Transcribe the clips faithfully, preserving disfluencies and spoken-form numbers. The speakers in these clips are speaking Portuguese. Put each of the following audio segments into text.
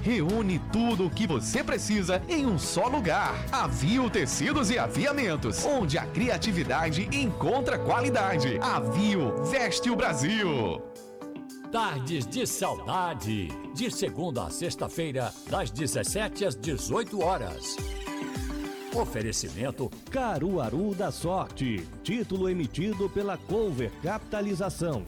reúne tudo o que você precisa em um só lugar. Avio Tecidos e Aviamentos, onde a criatividade encontra qualidade. Avio veste o Brasil. Tardes de Saudade, de segunda a sexta-feira, das dezessete às dezoito horas. Oferecimento Caruaru da Sorte, título emitido pela Cover Capitalização.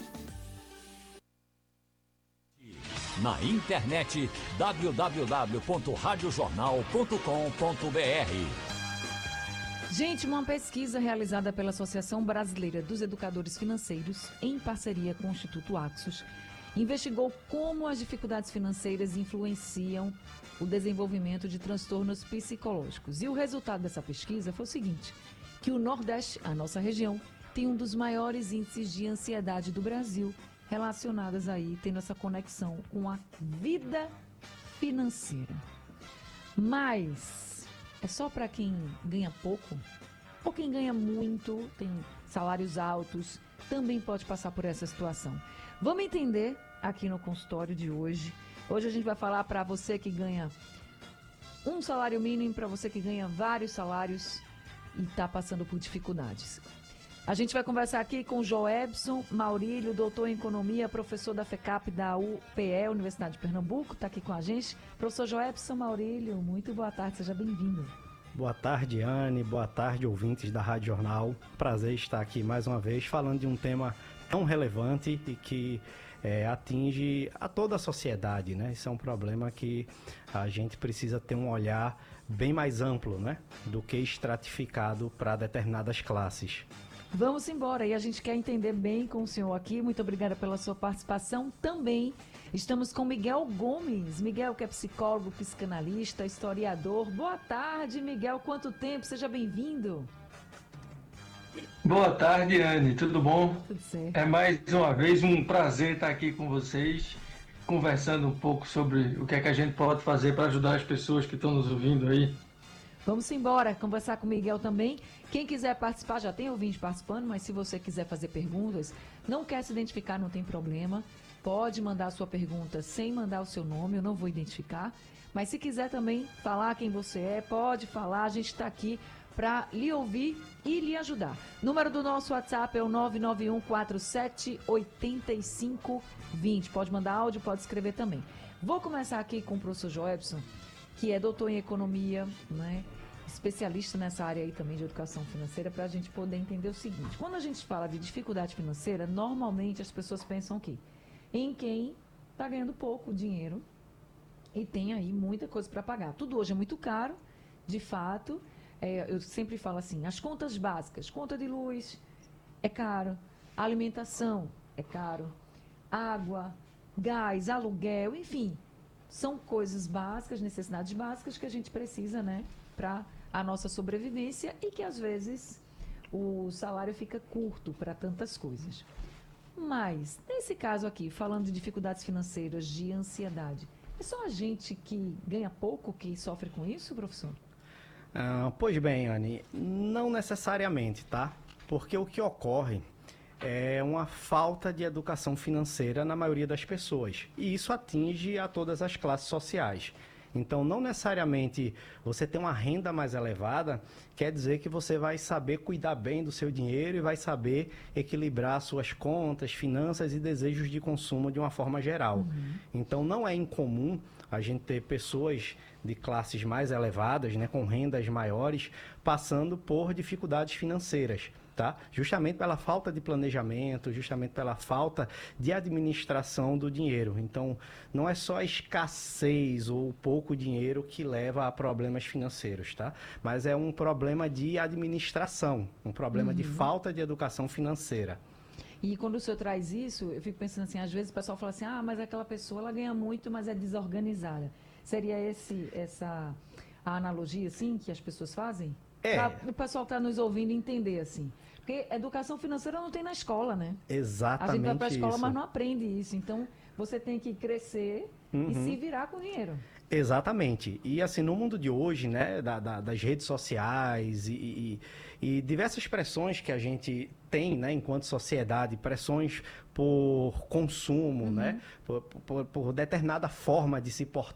Na internet w w w ponto rádio jornal ponto com ponto b r. Gente, uma pesquisa realizada pela Associação Brasileira dos Educadores Financeiros, em parceria com o Instituto Axos, investigou como as dificuldades financeiras influenciam o desenvolvimento de transtornos psicológicos. E o resultado dessa pesquisa foi o seguinte, que o Nordeste, a nossa região, tem um dos maiores índices de ansiedade do Brasil, relacionadas aí, tendo essa conexão com a vida financeira. Mas é só para quem ganha pouco? Ou quem ganha muito, tem salários altos, também pode passar por essa situação? Vamos entender aqui no consultório de hoje. Hoje a gente vai falar para você que ganha um salário mínimo, para você que ganha vários salários e está passando por dificuldades. A gente vai conversar aqui com o Joebson Maurílio, doutor em Economia, professor da FECAP da U P E, Universidade de Pernambuco, está aqui com a gente. Professor Joebson Maurílio, muito boa tarde, seja bem-vindo. Boa tarde, Anne, boa tarde, ouvintes da Rádio Jornal. Prazer estar aqui mais uma vez falando de um tema tão relevante e que é, atinge a toda a sociedade, né? Isso é um problema que a gente precisa ter um olhar bem mais amplo, né? Do que estratificado para determinadas classes. Vamos embora, e a gente quer entender bem com o senhor aqui. Muito obrigada pela sua participação. Também estamos com Miguel Gomes. Miguel, que é psicólogo, psicanalista, historiador. Boa tarde, Miguel. Quanto tempo? Seja bem-vindo. Boa tarde, Anne. Tudo bom? Tudo certo. É mais uma vez um prazer estar aqui com vocês, conversando um pouco sobre o que é que a gente pode fazer para ajudar as pessoas que estão nos ouvindo aí. Vamos embora, conversar com o Miguel também. Quem quiser participar, já tem ouvinte participando, mas se você quiser fazer perguntas, não quer se identificar, não tem problema. Pode mandar a sua pergunta sem mandar o seu nome, eu não vou identificar. Mas se quiser também falar quem você é, pode falar, a gente está aqui para lhe ouvir e lhe ajudar. Número do nosso WhatsApp é o nove nove um quatro sete oito cinco dois zero. Pode mandar áudio, pode escrever também. Vou começar aqui com o professor Joebson, que é doutor em economia, né? Especialista nessa área aí também de educação financeira, para a gente poder entender o seguinte. Quando a gente fala de dificuldade financeira, normalmente as pessoas pensam o quê? Em quem está ganhando pouco dinheiro e tem aí muita coisa para pagar. Tudo hoje é muito caro, de fato. É, eu sempre falo assim, as contas básicas, conta de luz é caro, alimentação é caro, água, gás, aluguel, enfim, são coisas básicas, necessidades básicas que a gente precisa, né, para a nossa sobrevivência e que às vezes o salário fica curto para tantas coisas. Mas, nesse caso aqui, falando de dificuldades financeiras, de ansiedade, é só a gente que ganha pouco que sofre com isso, professor? Ah, pois bem, Anne, não necessariamente, tá? Porque o que ocorre é uma falta de educação financeira na maioria das pessoas. E isso atinge a todas as classes sociais. Então, não necessariamente você ter uma renda mais elevada quer dizer que você vai saber cuidar bem do seu dinheiro e vai saber equilibrar suas contas, finanças e desejos de consumo de uma forma geral. Uhum. Então, não é incomum a gente ter pessoas de classes mais elevadas, né, com rendas maiores, passando por dificuldades financeiras. Tá? Justamente pela falta de planejamento, justamente pela falta de administração do dinheiro. Então, não é só a escassez ou pouco dinheiro que leva a problemas financeiros, tá? Mas é um problema de administração, um problema uhum. de falta de educação financeira. E quando o senhor traz isso, eu fico pensando assim, às vezes o pessoal fala assim, ah, mas aquela pessoa ela ganha muito, mas é desorganizada. Seria esse, essa a analogia, assim, que as pessoas fazem? É. Pra o pessoal está nos ouvindo entender, assim. Porque educação financeira não tem na escola, né? Exatamente. A gente vai para a escola, isso. mas não aprende isso. Então, você tem que crescer uhum. e se virar com dinheiro. Exatamente. E assim, no mundo de hoje, né, da, da, das redes sociais e, e, e diversas pressões que a gente tem, né, enquanto sociedade, pressões por consumo, uhum. né, por, por, por determinada forma de se portar